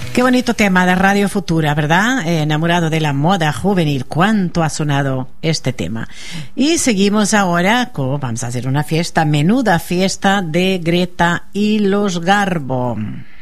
Qué bonito tema de Radio Futura, ¿verdad? Enamorado de la moda juvenil. ¿Cuánto ha sonado este tema? Y seguimos ahora vamos a hacer una fiesta, menuda fiesta de Greta y los Garbo.